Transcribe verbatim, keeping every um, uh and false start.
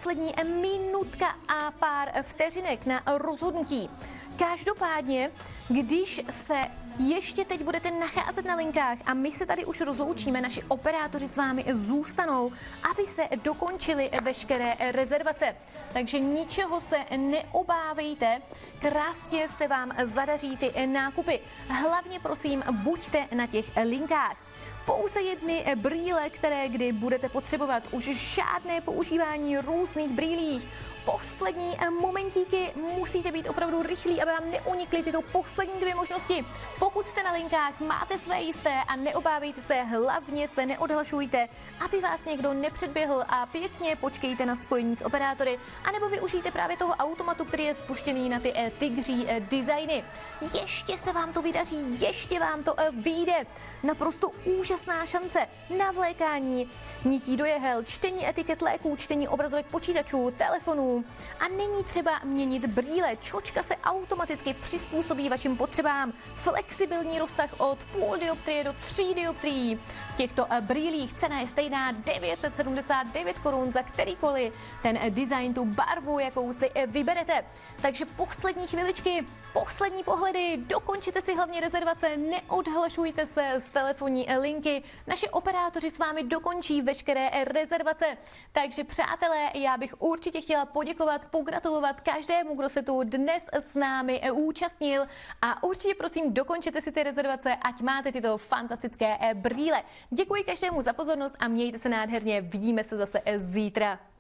poslední minutka a pár vteřinek na rozhodnutí. Každopádně, když se ještě teď budete nacházet na linkách a my se tady už rozloučíme, naši operátoři s vámi zůstanou, aby se dokončily veškeré rezervace. Takže ničeho se neobávejte, krásně se vám zadaří ty nákupy. Hlavně prosím, buďte na těch linkách. Pouze jedny brýle, které kdy budete potřebovat, už žádné používání různých brýlí. Poslední momentíky, musíte být opravdu rychlí, aby vám neunikly tyto poslední dvě možnosti. Pokud jste na linkách, máte své jisté a neobávejte se, hlavně se neodhlašujte, aby vás někdo nepředběhl a pěkně počkejte na spojení s operátory, anebo využijte právě toho automatu, který je spuštěný na ty tygří designy. Ještě se vám to vydaří, ještě vám to vyjde. Naprosto úžasná šance na vlékání nití do jehel, čtení etiket léků, čtení obrazovek počítačů, telefonů. A není třeba měnit brýle, čočka se automaticky přizpůsobí vašim potřebám. Flexibilní rozsah od půl dioptrie do tří dioptrií. V těchto brýlích cena je stejná devět set sedmdesát devět korun za kterýkoliv ten design, tu barvu, jakou si vyberete. Takže poslední chviličky, poslední pohledy, dokončete si hlavně rezervace, neodhlašujte se z telefonní linky. Naši operátoři s vámi dokončí veškeré rezervace. Takže přátelé, já bych určitě chtěla poděkovat, pogratulovat každému, kdo se tu dnes s námi účastnil a určitě prosím dokončete si ty rezervace, ať máte tyto fantastické brýle. Děkuji každému za pozornost a mějte se nádherně, vidíme se zase zítra.